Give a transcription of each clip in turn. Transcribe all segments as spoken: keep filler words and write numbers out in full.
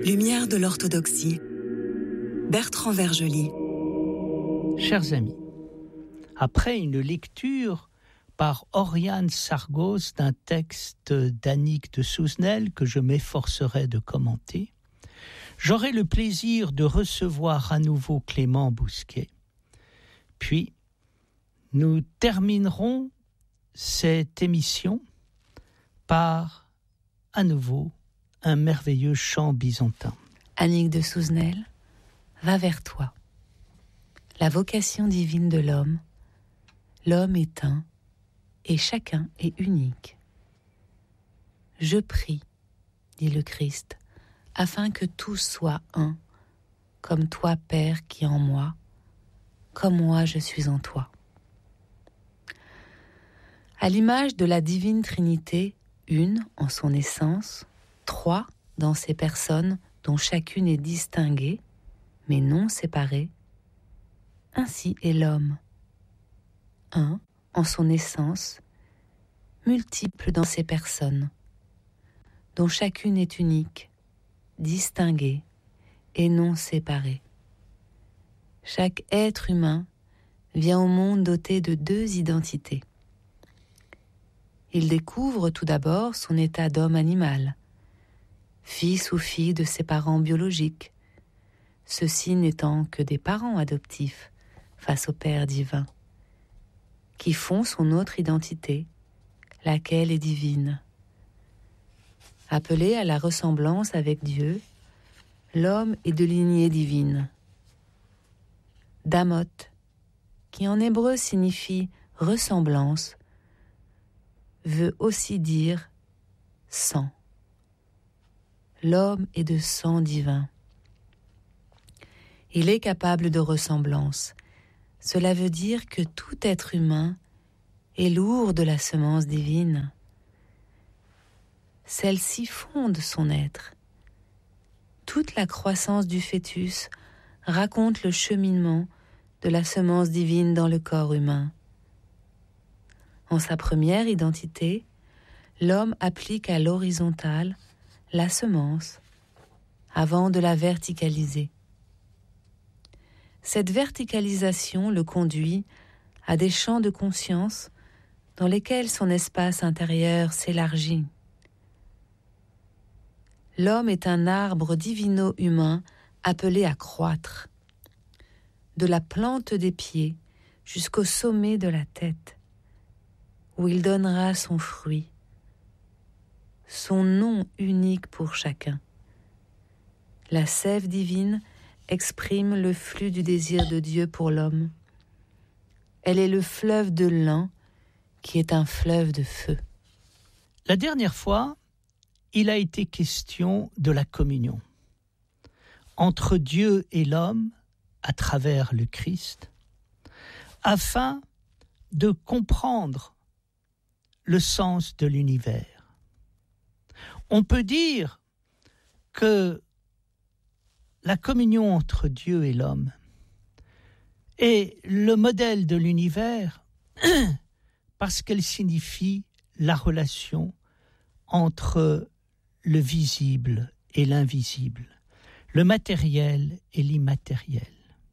Lumière de l'orthodoxie. Bertrand Vergely. Chers amis, après une lecture par Oriane Sargos d'un texte d'Annick de Souzenel que je m'efforcerai de commenter, j'aurai le plaisir de recevoir à nouveau Clément Bousquet. Puis, nous terminerons cette émission par, à nouveau, un merveilleux chant byzantin. Annick de Souzenel, va vers toi. La vocation divine de l'homme, l'homme est un, et chacun est unique. Je prie, dit le Christ, afin que tous soient un, comme toi, Père, qui es en moi, comme moi je suis en toi. À l'image de la divine Trinité, une en son essence, trois dans ses personnes dont chacune est distinguée, mais non séparée, ainsi est l'homme, un en son essence, multiple dans ses personnes, dont chacune est unique, distinguée et non séparée. Chaque être humain vient au monde doté de deux identités. Il découvre tout d'abord son état d'homme animal, fils ou fille de ses parents biologiques, ceux-ci n'étant que des parents adoptifs face au Père divin, qui font son autre identité, laquelle est divine. Appelé à la ressemblance avec Dieu, l'homme est de lignée divine. Damot, qui en hébreu signifie ressemblance, veut aussi dire sang. L'homme est de sang divin. Il est capable de ressemblance. Cela veut dire que tout être humain est lourd de la semence divine. Celle-ci fonde son être. Toute la croissance du fœtus raconte le cheminement de la semence divine dans le corps humain. En sa première identité, l'homme applique à l'horizontale la semence avant de la verticaliser. Cette verticalisation le conduit à des champs de conscience dans lesquels son espace intérieur s'élargit. L'homme est un arbre divino-humain appelé à croître, de la plante des pieds jusqu'au sommet de la tête, où il donnera son fruit, son nom unique pour chacun. La sève divine exprime le flux du désir de Dieu pour l'homme. Elle est le fleuve de l'un qui est un fleuve de feu. La dernière fois, il a été question de la communion entre Dieu et l'homme à travers le Christ, afin de comprendre le sens de l'univers. On peut dire que la communion entre Dieu et l'homme est le modèle de l'univers parce qu'elle signifie la relation entre le visible et l'invisible, le matériel et l'immatériel.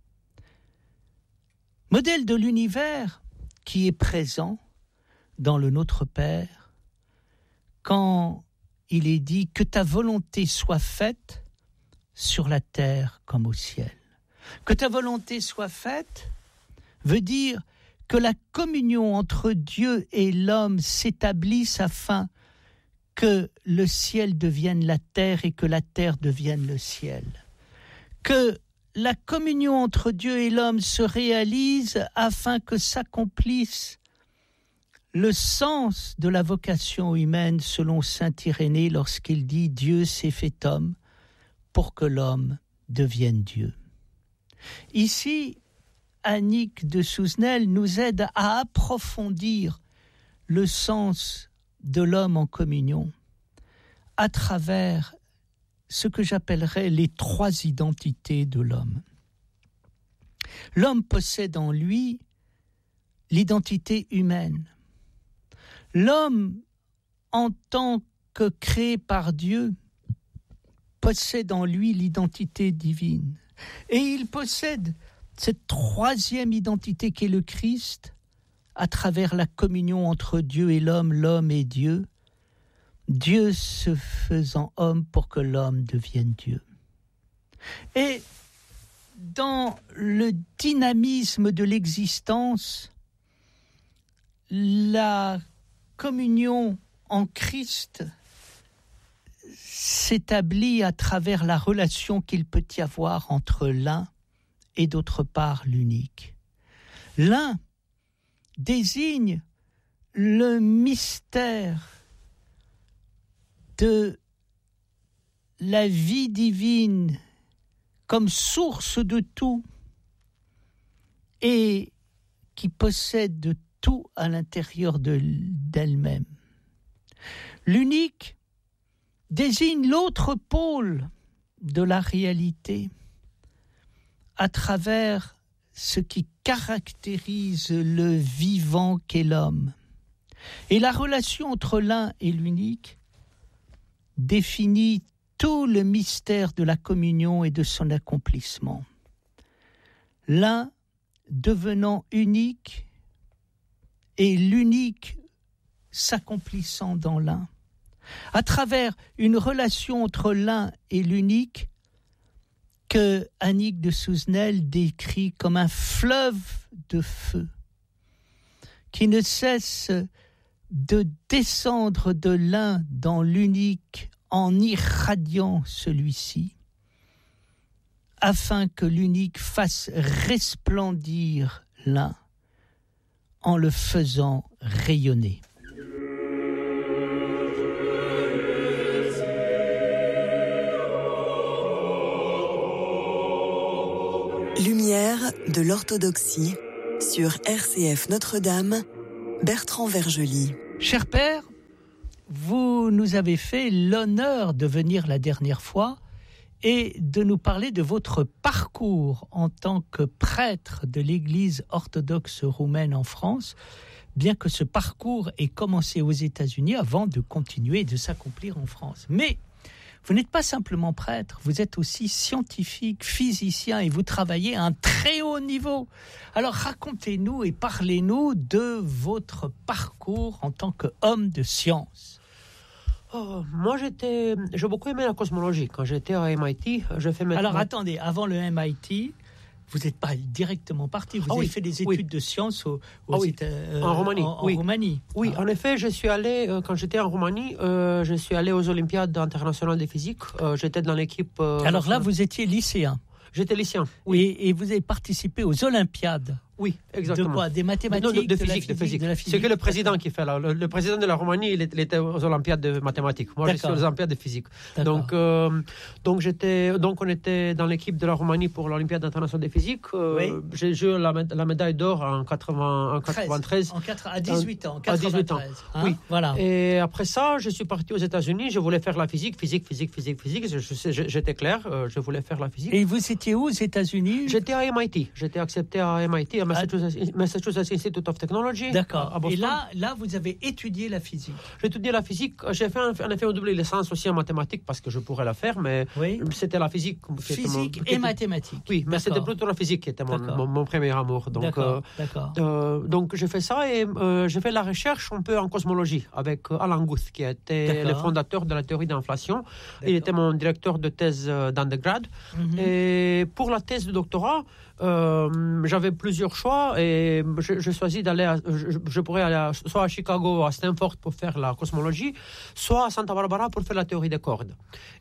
Modèle de l'univers qui est présent dans le Notre Père quand il est dit que ta volonté soit faite sur la terre comme au ciel. Que ta volonté soit faite veut dire que la communion entre Dieu et l'homme s'établisse afin que le ciel devienne la terre et que la terre devienne le ciel. Que la communion entre Dieu et l'homme se réalise afin que s'accomplisse le sens de la vocation humaine selon saint Irénée lorsqu'il dit « Dieu s'est fait homme pour que l'homme devienne Dieu ». Ici, Annick de Souzenel nous aide à approfondir le sens de l'homme en communion à travers ce que j'appellerais les trois identités de l'homme. L'homme possède en lui l'identité humaine. L'homme, en tant que créé par Dieu, possède en lui l'identité divine. Et il possède cette troisième identité qu'est le Christ, à travers la communion entre Dieu et l'homme, l'homme et Dieu, Dieu se faisant homme pour que l'homme devienne Dieu. Et dans le dynamisme de l'existence, la communion en Christ s'établit à travers la relation qu'il peut y avoir entre l'un et d'autre part l'unique. L'un désigne le mystère de la vie divine comme source de tout et qui possède de tout à l'intérieur de, d'elle-même. L'unique désigne l'autre pôle de la réalité à travers ce qui caractérise le vivant qu'est l'homme. Et la relation entre l'un et l'unique définit tout le mystère de la communion et de son accomplissement. L'un devenant unique et l'unique s'accomplissant dans l'un. À travers une relation entre l'un et l'unique que Annick de Souzenel décrit comme un fleuve de feu qui ne cesse de descendre de l'un dans l'unique en irradiant celui-ci, afin que l'unique fasse resplendir l'un en le faisant rayonner. Lumière de l'orthodoxie sur R C F Notre-Dame, Bertrand Vergely. Cher père, vous nous avez fait l'honneur de venir la dernière fois et de nous parler de votre parcours en tant que prêtre de l'Église orthodoxe roumaine en France, bien que ce parcours ait commencé aux États-Unis avant de continuer et de s'accomplir en France. Mais vous n'êtes pas simplement prêtre, vous êtes aussi scientifique, physicien et vous travaillez à un très haut niveau. Alors racontez-nous et parlez-nous de votre parcours en tant qu'homme de science. Oh, moi, j'étais, j'ai beaucoup aimé la cosmologie. Quand j'étais à M I T, je fais maintenant... Alors attendez, avant le M I T, vous n'êtes pas directement parti, vous ah, avez oui, fait des études oui. de sciences au, au ah, oui. États, euh, en Roumanie. En, en oui, Roumanie. oui ah. En effet, je suis allé, euh, quand j'étais en Roumanie, euh, je suis allé aux Olympiades internationales de physique. Euh, j'étais dans l'équipe... Euh, Alors là, vous étiez lycéen. J'étais lycéen, oui. Et, et vous avez participé aux Olympiades. Oui, exactement. De quoi? Des mathématiques, non, de, de, de, physique, la de physique, de la physique. C'est que le président qui fait là. Le, le président de la Roumanie, il, il était aux Olympiades de mathématiques. Moi, D'accord. je suis aux Olympiades de physique. Donc, euh, donc j'étais, donc on était dans l'équipe de la Roumanie pour l'Olympiade internationale de physique. Euh, oui. J'ai eu la, la médaille d'or en quatre-vingt-treize. En quatre, à dix-huit ans. À dix-huit ans. Hein? Oui. Voilà. Et après ça, je suis parti aux États-Unis. Je voulais faire la physique, physique, physique, physique, physique. Je, je, j'étais clair. Euh, je voulais faire la physique. Et vous étiez où aux États-Unis? J'étais à M I T. J'étais accepté à M I T, à Massachusetts, Massachusetts Institute of Technology. D'accord. À Boston. Et là, là, vous avez étudié la physique. J'ai étudié la physique. J'ai fait en effet une double licence aussi en mathématiques parce que je pourrais la faire, mais oui. c'était la physique. Physique mon, et était... mathématiques. Oui, mais D'accord. c'était plutôt la physique qui était mon, mon, mon premier amour. Donc, D'accord. Euh, D'accord. Euh, donc j'ai fait ça et euh, j'ai fait la recherche un peu en cosmologie avec euh, Alan Guth, qui était D'accord. le fondateur de la théorie d'inflation. D'accord. Il était mon directeur de thèse euh, d'undergrad. Mm-hmm. Et pour la thèse de doctorat, Euh, j'avais plusieurs choix et je, je choisis d'aller à, je, je pourrais aller à, soit à Chicago, à Stanford pour faire la cosmologie, soit à Santa Barbara pour faire la théorie des cordes.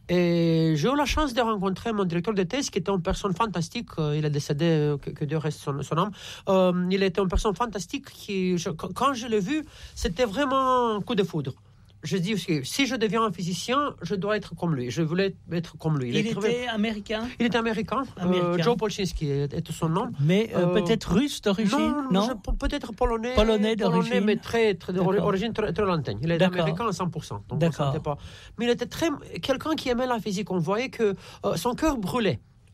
Et j'ai eu la chance de rencontrer mon directeur de thèse qui était une personne fantastique. Il est décédé, que, que Dieu reste son, son âme. Euh, il était une personne fantastique qui, je, quand je l'ai vu, c'était vraiment un coup de foudre. Je dis aussi, si je deviens un physicien, je dois être comme lui. Je voulais être comme lui. Il, il était trouvé... américain. Il était américain. américain. Euh, Joe Polchinski était son nom. Mais euh, euh, peut-être russe d'origine. Non, non je, peut-être polonais. Polonais d'origine. Polonais, mais très, très d'origine très, très lointaine. Il était D'accord. américain à cent pour cent. Donc D'accord. pas. Mais il était très quelqu'un qui aimait la physique. On voyait que euh, son cœur brûlait.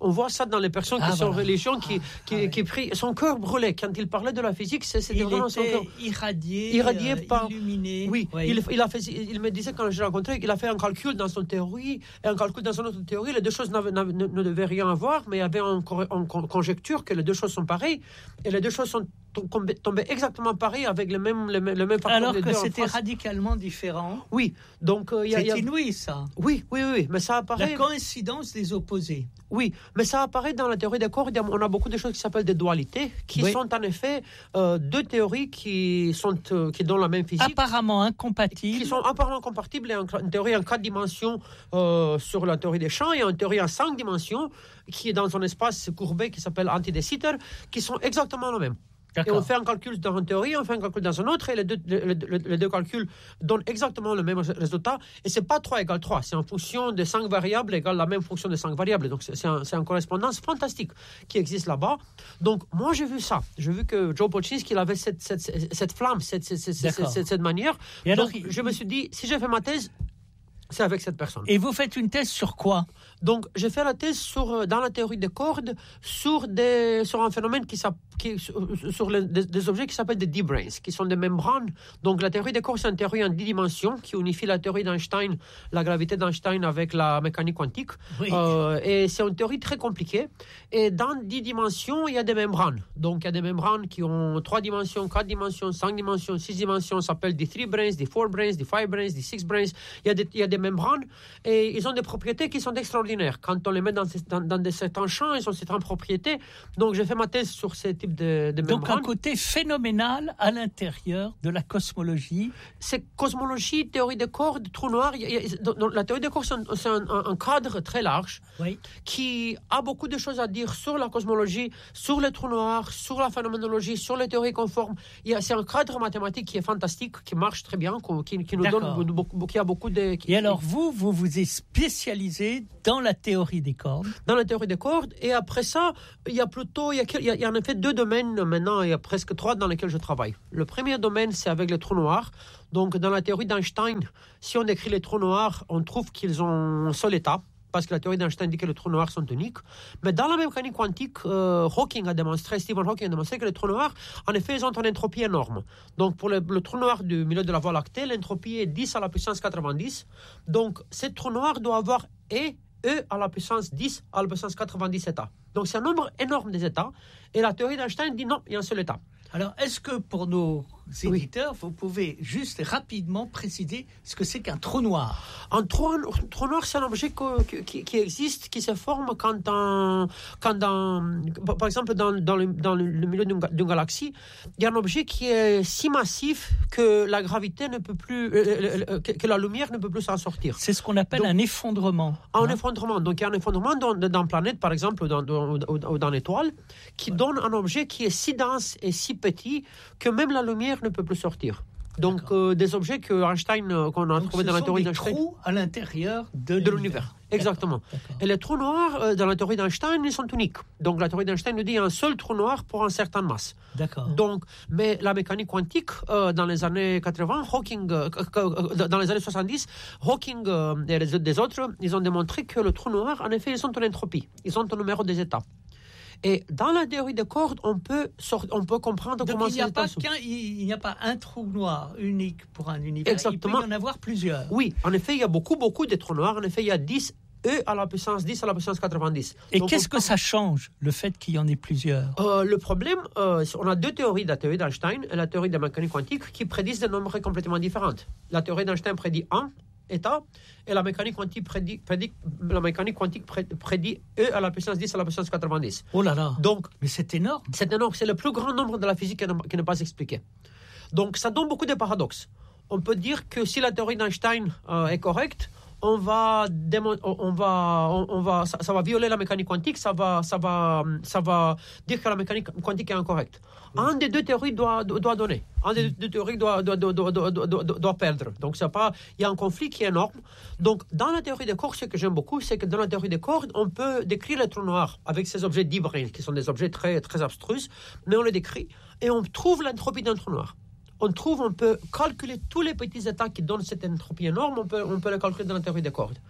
On voit ça dans les personnes ah, qui voilà. sont religieuses, qui, ah, qui, ah, qui oui. prient. Son cœur brûlait. Quand il parlait de la physique, c'était vraiment son cœur. irradié, irradié euh, par... illuminé. Oui, oui. Il, il, a fait, il me disait quand je l'ai rencontré qu'il a fait un calcul dans son théorie et un calcul dans son autre théorie. Les deux choses n'avaient, n'avaient, ne, ne devaient rien avoir, mais il y avait en, en, en conjecture que les deux choses sont pareilles et les deux choses sont tombées, tombées exactement pareilles avec les mêmes, les mêmes, les mêmes facteurs. Alors les que deux c'était radicalement différent. Oui, donc euh, y a, c'est y a... inouï ça. Oui, oui, oui, mais ça apparaît. La coïncidence des opposés. Oui, mais ça apparaît dans la théorie des cordes. On a beaucoup de choses qui s'appellent des dualités, qui oui. sont en effet euh, deux théories qui sont euh, qui donnent la même physique. Apparemment incompatibles. Qui sont apparemment compatibles. Et une théorie en quatre dimensions euh, sur la théorie des champs et une théorie en cinq dimensions qui est dans un espace courbé qui s'appelle anti de Sitter, qui sont exactement les mêmes. Et on fait un calcul dans une théorie, on fait un calcul dans une autre, et les deux, les, les, les deux calculs donnent exactement le même résultat. Et ce n'est pas trois égale trois, c'est en fonction de cinq variables égale la même fonction de cinq variables. Donc c'est, un, c'est une correspondance fantastique qui existe là-bas. Donc moi j'ai vu ça. J'ai vu que Joe Polchinski il avait cette, cette, cette, cette flamme, cette, cette, cette, cette, cette manière. Et alors, donc il, je me suis dit, si j'ai fait ma thèse, c'est avec cette personne. Et vous faites une thèse sur quoi ? Donc, j'ai fait la thèse sur, dans la théorie des cordes sur, des, sur un phénomène qui s'appelle Qui, sur les, des, des objets qui s'appellent des deep brains, qui sont des membranes. Donc la théorie des cordes, c'est une théorie en dix dimensions qui unifie la théorie d'Einstein, la gravité d'Einstein avec la mécanique quantique. Oui. Euh, et c'est une théorie très compliquée. Et dans dix dimensions, il y a des membranes. Donc il y a des membranes qui ont trois dimensions, quatre dimensions, cinq dimensions, six dimensions. Ça s'appelle des three brains, des four brains, des five brains, des six brains. Il y a des, il y a des membranes et ils ont des propriétés qui sont extraordinaires. Quand on les met dans, dans, dans des certains champs, ils ont certaines propriétés. Donc j'ai fait ma thèse sur ces types de, de Donc membranes. un côté phénoménal à l'intérieur de la cosmologie. C'est cosmologie, théorie des cordes, trou noir. Il y a, dans la théorie des cordes, c'est, un, c'est un, un cadre très large oui. qui a beaucoup de choses à dire sur la cosmologie, sur les trous noirs, sur la phénoménologie, sur les théories conformes. Il y a, c'est un cadre mathématique qui est fantastique, qui marche très bien, qui, qui nous D'accord. donne beaucoup, qui a beaucoup de... Qui, et alors vous, vous vous êtes spécialisé dans la théorie des cordes. Dans la théorie des cordes. Et après ça, il y a plutôt, il y a, il y a, il y a en effet deux domaines maintenant, il y a presque trois dans lesquels je travaille. Le premier domaine, c'est avec les trous noirs. Donc, dans la théorie d'Einstein, si on décrit les trous noirs, on trouve qu'ils ont un seul état, parce que la théorie d'Einstein dit que les trous noirs sont uniques. Mais dans la mécanique quantique, euh, Hawking a démontré, Stephen Hawking a démontré que les trous noirs, en effet, ils ont une entropie énorme. Donc, pour le, le trou noir du milieu de la Voie lactée, l'entropie est dix à la puissance quatre-vingt-dix. Donc, ces trous noirs doivent avoir et E à la puissance dix à la puissance quatre-vingt-dix états. Donc, c'est un nombre énorme des états. Et la théorie d'Einstein dit non, il y a un seul état. Alors, est-ce que pour nos éditeurs, oui. vous pouvez juste rapidement préciser ce que c'est qu'un trou noir ? Un trou, un trou noir, c'est un objet que, qui, qui existe, qui se forme quand, un, quand un, par exemple, dans, dans, le, dans le milieu d'une, d'une galaxie, il y a un objet qui est si massif que la gravité ne peut plus, euh, que, que la lumière ne peut plus s'en sortir. C'est ce qu'on appelle Donc, un effondrement. Un hein? effondrement. Donc, il y a un effondrement dans, dans une planète, par exemple, ou dans, dans, dans, dans une étoile, qui ouais. donne un objet qui est si dense et si petit que même la lumière ne peut plus sortir. Donc, euh, des objets que Einstein, euh, qu'on a trouvé dans la théorie d'Einstein. Ce sont des trous à l'intérieur de, de l'univers. Exactement. D'accord, d'accord. Et les trous noirs, euh, dans la théorie d'Einstein, ils sont uniques. Donc, la théorie d'Einstein nous dit un seul trou noir pour une certaine masse. D'accord. Donc, mais la mécanique quantique, euh, dans les années quatre-vingts, Hawking, euh, euh, dans les années soixante-dix, Hawking euh, et les, des autres, ils ont démontré que le trou noir, en effet, ils ont une entropie. Ils ont un numéro des états. Et dans la théorie des cordes, on peut, sort, on peut comprendre Donc comment il n'y a pas sont. qu'un, il n'y a pas un trou noir unique pour un univers. Exactement. Il peut y en avoir plusieurs. Oui, en effet, il y a beaucoup, beaucoup de trous noirs. En effet, il y a dix E à la puissance dix à la puissance quatre-vingt-dix. Et donc, qu'est-ce on... que ça change, le fait qu'il y en ait plusieurs ? euh, Le problème, euh, on a deux théories, la théorie d'Einstein et la théorie de la mécanique quantique, qui prédisent des nombres complètement différents. La théorie d'Einstein prédit un état, et la mécanique quantique prédit, prédit, la mécanique quantique prédit E à la puissance dix à la puissance quatre-vingt-dix. Oh là là. Donc, mais c'est énorme. C'est énorme, c'est le plus grand nombre de la physique qui n'est pas expliqué. Donc, ça donne beaucoup de paradoxes. On peut dire que si la théorie d'Einstein euh, est correcte, on va, démon- on va, on, on va, ça, ça va violer la mécanique quantique, ça va, ça va, ça va dire que la mécanique quantique est incorrecte. Oui. Un des deux théories doit, doit donner, un des deux théories doit, doit, doit, doit, doit, doit, doit perdre. Donc c'est pas, il y a un conflit qui est énorme. Donc dans la théorie des cordes, ce que j'aime beaucoup, c'est que dans la théorie des cordes, on peut décrire les trous noirs avec ces objets d'Ibrahim, qui sont des objets très, très abstrus, mais on les décrit et on trouve l'entropie d'un trou noir. On trouve, on peut calculer tous les petits états qui donnent cette entropie énorme, on peut, on peut les calculer dans la théorie des cordes.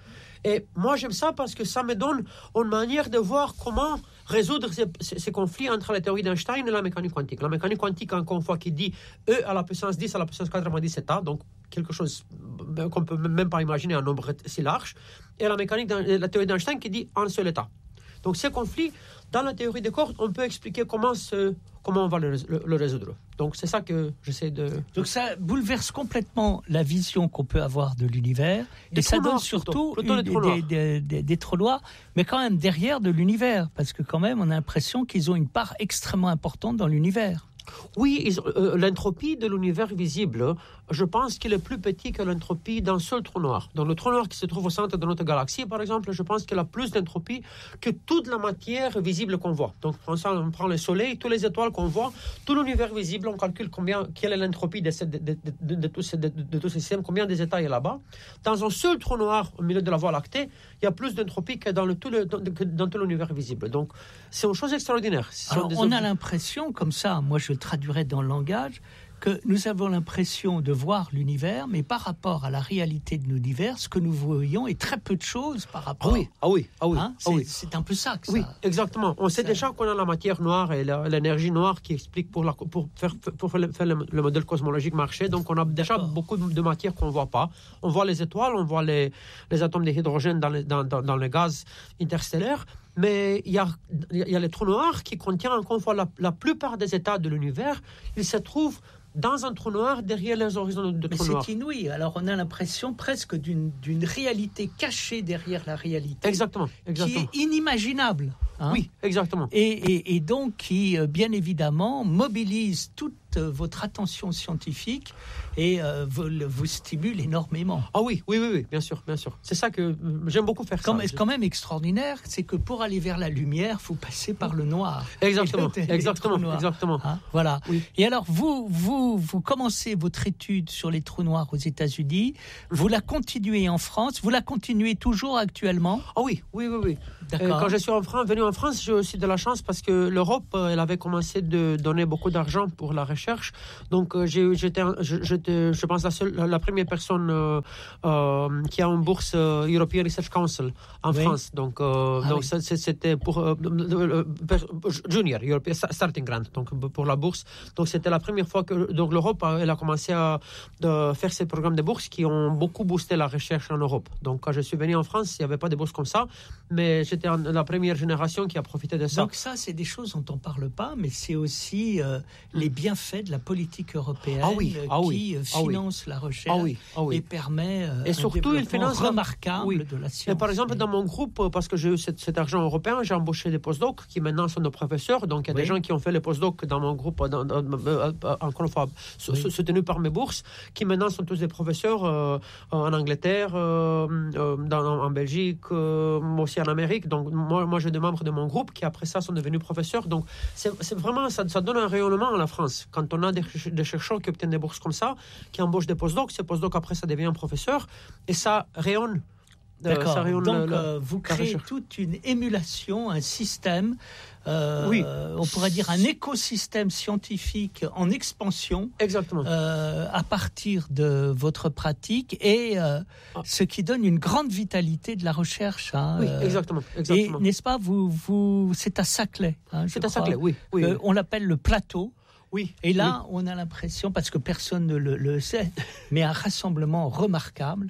Et moi, j'aime ça parce que ça me donne une manière de voir comment résoudre ces, ces, ces conflits entre la théorie d'Einstein et la mécanique quantique. La mécanique quantique, encore une fois, qui dit E à la puissance dix à la puissance quatre-vingt-dix états, donc quelque chose qu'on ne peut même pas imaginer, un nombre si large, et la mécanique, la théorie d'Einstein qui dit un seul état. Donc ces conflits, dans la théorie des cordes, on peut expliquer comment, ce, comment on va le, le, le résoudre. Donc c'est ça que j'essaie de... Donc ça bouleverse complètement la vision qu'on peut avoir de l'univers, des et ça donne noirs, surtout plutôt, plutôt une, des, trous des, des, des, des trous noirs, mais quand même derrière de l'univers, parce que quand même on a l'impression qu'ils ont une part extrêmement importante dans l'univers. Oui, ils, euh, l'entropie de l'univers visible, je pense qu'il est plus petit que l'entropie d'un seul trou noir. Dans le trou noir qui se trouve au centre de notre galaxie, par exemple, je pense qu'il a plus d'entropie que toute la matière visible qu'on voit. Donc, on prend le Soleil, toutes les étoiles qu'on voit, tout l'univers visible, on calcule combien, quelle est l'entropie de, de, de, de, de, tous ces, de, de tous ces systèmes, combien des états il y a là-bas. Dans un seul trou noir au milieu de la Voie lactée, il y a plus d'entropie que dans, le, tout, le, que dans tout l'univers visible. Donc, c'est une chose extraordinaire. Alors, on a l'impression, comme ça, moi je traduirais dans le langage, que nous avons l'impression de voir l'univers, mais par rapport à la réalité de l'univers, ce que nous voyons est très peu de choses par rapport... Ah oui, ah oui, ah oui. Hein, ah c'est, oui. c'est un peu ça que ça... Oui, exactement. On sait ça... déjà qu'on a la matière noire et la, l'énergie noire qui explique pour, la, pour faire, pour faire, le, faire le, le modèle cosmologique marcher. Donc on a déjà D'accord. beaucoup de matière qu'on ne voit pas. On voit les étoiles, on voit les, les atomes d'hydrogène dans, les, dans, dans, dans le gaz interstellaire. Mais il y a, il y a les trous noirs qui contiennent encore une fois la, la plupart des états de l'univers. Ils se trouvent dans un trou noir derrière les horizons de trous noirs. Mais c'est inouï. Alors on a l'impression presque d'une, d'une réalité cachée derrière la réalité. Exactement. exactement. Qui est inimaginable. Hein, oui, exactement. Et, et, et donc qui, bien évidemment, mobilise toute votre attention scientifique et euh, vous, vous stimule énormément. Ah oui, oui, oui, oui, bien sûr, bien sûr. C'est ça que j'aime beaucoup faire. Comme, ça. C'est quand même extraordinaire, c'est que pour aller vers la lumière, il faut passer par le noir. Exactement, le, exactement, exactement. Hein, voilà. Oui. Et alors, vous, vous, vous commencez votre étude sur les trous noirs aux États-Unis, vous la continuez en France, vous la continuez toujours actuellement? Ah oui, oui, oui, oui. D'accord. Euh, quand je suis en France, venu en France, j'ai aussi de la chance parce que l'Europe, elle avait commencé de donner beaucoup d'argent pour la recherche. Donc, euh, j'ai, j'étais, j'étais, je pense, la, seule, la première personne euh, euh, qui a une bourse euh, European Research Council en oui. France. Donc, euh, ah donc oui. ça, c'était pour euh, euh, Junior, European Starting Grant, donc pour la bourse. Donc, c'était la première fois que donc, l'Europe elle a commencé à de faire ces programmes de bourse qui ont beaucoup boosté la recherche en Europe. Donc, quand je suis venu en France, il n'y avait pas de bourse comme ça, mais j'étais en, la première génération qui a profité de ça. Donc, ça, c'est des choses dont on ne parle pas, mais c'est aussi euh, les bienfaits de la politique européenne ah oui, ah qui oui, finance ah oui. la recherche ah oui, ah oui. et permet euh, et surtout un il finance remarquable oui. de la science. Et par exemple, oui. dans mon groupe, parce que j'ai eu cet, cet argent européen, j'ai embauché des postdocs qui maintenant sont nos professeurs. Donc il y a oui. des gens qui ont fait les postdocs dans mon groupe, dans, dans, dans, encore une fois, oui. soutenus par mes bourses, qui maintenant sont tous des professeurs euh, en Angleterre, euh, dans, en Belgique, euh, aussi en Amérique. Donc moi, moi j'ai des membres de mon groupe qui après ça sont devenus professeurs. Donc c'est, c'est vraiment, ça, ça donne un rayonnement à la France. Quand on a des, des chercheurs qui obtiennent des bourses comme ça, qui embauchent des postdocs, ces postdocs après ça devient un professeur et ça rayonne. D'accord. Ça rayonne Donc le, euh, vous créez toute une émulation, un système, euh, oui. on pourrait dire un écosystème scientifique en expansion. Exactement. Euh, à partir de votre pratique et euh, ah. ce qui donne une grande vitalité de la recherche. Hein, oui, exactement, exactement. Et n'est-ce pas, vous, vous, c'est à Saclay. Hein, c'est à Saclay, oui. oui, oui. On l'appelle le plateau. Oui, et là, oui. on a l'impression, parce que personne ne le, le sait, mais un rassemblement remarquable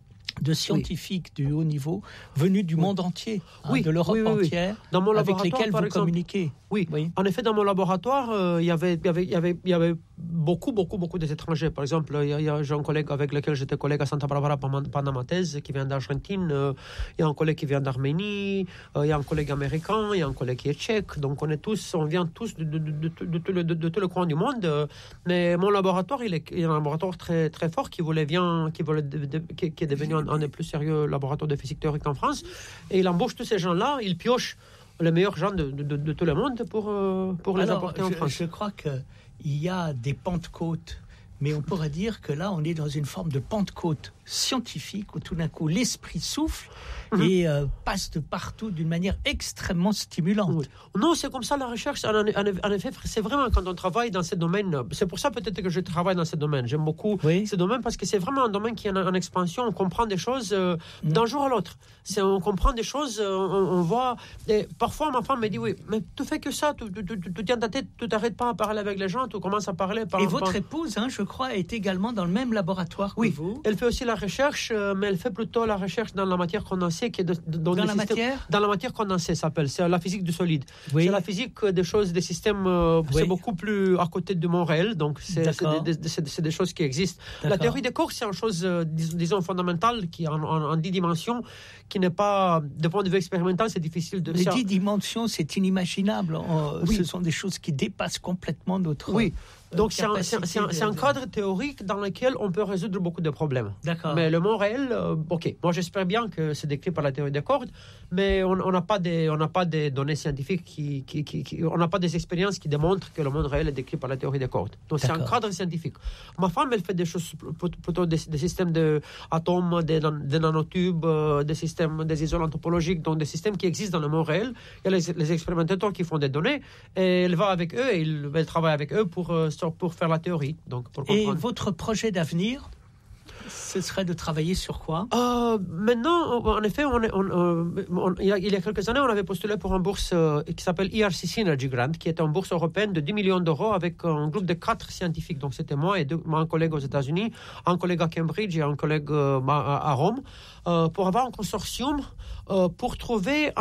de scientifiques oui. du haut niveau venus du oui. monde entier, hein, oui. de l'Europe oui, oui, oui. entière, dans mon avec lesquels vous exemple, communiquez. Oui. oui, en effet, dans mon laboratoire, euh, il y avait, il y avait, il y avait, il y avait beaucoup, beaucoup, beaucoup d'étrangers. Par exemple, il y a, il y a, j'ai un collègue avec lequel j'étais collègue à Santa Barbara pendant ma thèse, qui vient d'Argentine. Euh, il y a un collègue qui vient d'Arménie. Euh, il y a un collègue américain. Il y a un collègue qui est tchèque. Donc, on est tous, on vient tous de, de, de, de, de, de, tout, le, de, de tout le coin du monde. Euh, mais mon laboratoire, il est, il est un laboratoire très, très fort qui voulait bien, qui voulait, de, de, qui, qui est devenu un, un des plus sérieux laboratoires de physique théorique en France. Et il embauche tous ces gens-là. Il pioche les meilleurs gens de, de, de, de tout le monde pour, euh, pour les Alors, apporter en je, France. Je crois qu'il y a des Pentecôtes, mais on pourrait dire que là, on est dans une forme de Pentecôte scientifique où tout d'un coup, l'esprit souffle mmh. et euh, passe de partout d'une manière extrêmement stimulante. Oui. Non, c'est comme ça la recherche. En, en, en effet, c'est vraiment quand on travaille dans ce domaine, c'est pour ça peut-être que je travaille dans ce domaine. J'aime beaucoup oui. ce domaine parce que c'est vraiment un domaine qui est en, en expansion. On comprend des choses euh, mmh. d'un jour à l'autre. C'est, on comprend des choses, euh, on, on voit... Et parfois, ma femme me dit, oui, mais tu fais que ça, tu, tu, tu, tu tiens ta tête, tu t'arrêtes pas à parler avec les gens, tu commences à parler... Par, et votre par... épouse, hein, je crois, est également dans le même laboratoire oui, que vous. Elle fait aussi la recherche, euh, mais elle fait plutôt la recherche dans la matière condensée. Qui est de, de, dans dans la systèmes, matière Dans la matière condensée, ça s'appelle. C'est la physique du solide. Oui. C'est la physique des choses, des systèmes, euh, oui. c'est beaucoup plus à côté de mon réel, donc c'est, c'est, des, c'est, c'est des choses qui existent. D'accord. La théorie des corps, c'est une chose, euh, dis, disons, fondamentale, qui est en, en, en dix dimensions, qui n'est pas, de point de vue expérimental, c'est difficile de... Les dix dimensions, c'est inimaginable. Oui. Ce sont des choses qui dépassent complètement notre... Oui. Donc c'est un, c'est, un, c'est, un, c'est un cadre théorique dans lequel on peut résoudre beaucoup de problèmes. D'accord. Mais le monde réel, euh, ok, moi j'espère bien que c'est décrit par la théorie des cordes, mais on n'a pas des, on n'a pas des données scientifiques qui, qui, qui, qui, on n'a pas des expériences qui démontrent que le monde réel est décrit par la théorie des cordes. Donc D'accord. c'est un cadre scientifique. Ma femme, elle fait des choses plutôt des, des systèmes d'atomes, des, des nanotubes, euh, des systèmes, des isolants topologiques, donc des systèmes qui existent dans le monde réel. Il y a les, les expérimentateurs qui font des données et elle va avec eux et elle, elle travaille avec eux pour euh, pour faire la théorie. Donc pour et votre projet d'avenir, ce serait de travailler sur quoi ? euh, Maintenant, en effet, on est, on, on, on, il, y a, il y a quelques années, on avait postulé pour une bourse euh, qui s'appelle E R C Synergy Grant, qui est une bourse européenne de dix millions d'euros avec un groupe de quatre scientifiques. Donc c'était moi et deux, un collègue aux États-Unis, un collègue à Cambridge et un collègue euh, à, à Rome, euh, pour avoir un consortium euh, pour trouver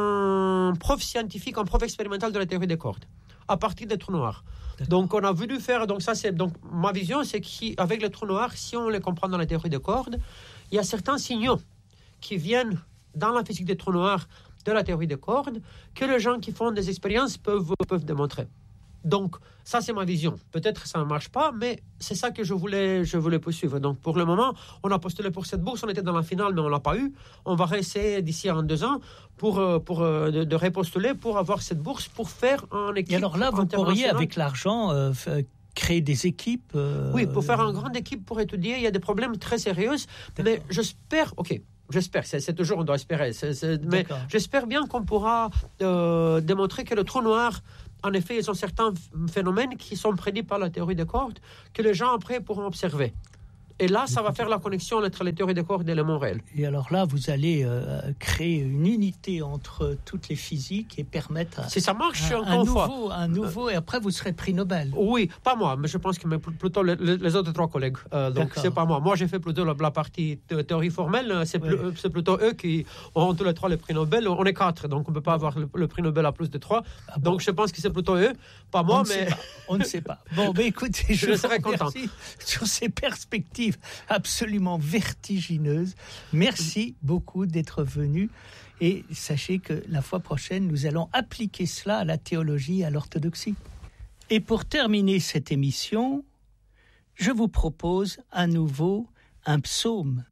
un prof scientifique, un prof expérimental de la théorie des cordes à partir des trous noirs. D'accord. Donc on a voulu faire, donc ça c'est, donc ma vision c'est qu'avec les trous noirs, si on les comprend dans la théorie des cordes, il y a certains signaux qui viennent dans la physique des trous noirs de la théorie des cordes que les gens qui font des expériences peuvent, peuvent démontrer. Donc ça c'est ma vision. Peut-être ça ne marche pas, mais c'est ça que je voulais, je voulais poursuivre. Donc pour le moment, on a postulé pour cette bourse, on était dans la finale, mais on ne l'a pas eu. On va réessayer d'ici à un, deux ans pour, pour, de, de repostuler pour avoir cette bourse, pour faire un équipe. Et alors là, vous pourriez avec l'argent euh, créer des équipes euh, Oui, pour faire une grande équipe pour étudier. Il y a des problèmes très sérieux, mais j'espère, ok, j'espère, c'est, c'est toujours, on doit espérer, c'est, c'est, mais j'espère bien qu'on pourra euh, démontrer que le trou noir, en effet, ils ont certains phénomènes qui sont prédits par la théorie des cordes, que les gens après pourront observer. Et là, ça va faire la connexion entre les théories des cordes et le monde réel. Et alors là, vous allez euh, créer une unité entre toutes les physiques et permettre... À, si ça marche, un, un nouveau, un nouveau, et après vous serez prix Nobel. Oui, pas moi, mais je pense que mais plutôt les, les autres trois collègues. Euh, donc D'accord. c'est pas moi. Moi, j'ai fait plutôt la, la partie théorie formelle. C'est, oui. plus, c'est plutôt eux qui auront tous les trois le prix Nobel. On est quatre, donc on ne peut pas avoir le, le prix Nobel à plus de trois. Ah bon. Donc je pense que c'est plutôt eux, pas moi, on mais... Ne on ne sait pas. Bon, mais écoutez, je, je serais content sur ces perspectives absolument vertigineuse. Merci beaucoup d'être venu et sachez que la fois prochaine, nous allons appliquer cela à la théologie et à l'orthodoxie. Et pour terminer cette émission, je vous propose à nouveau un psaume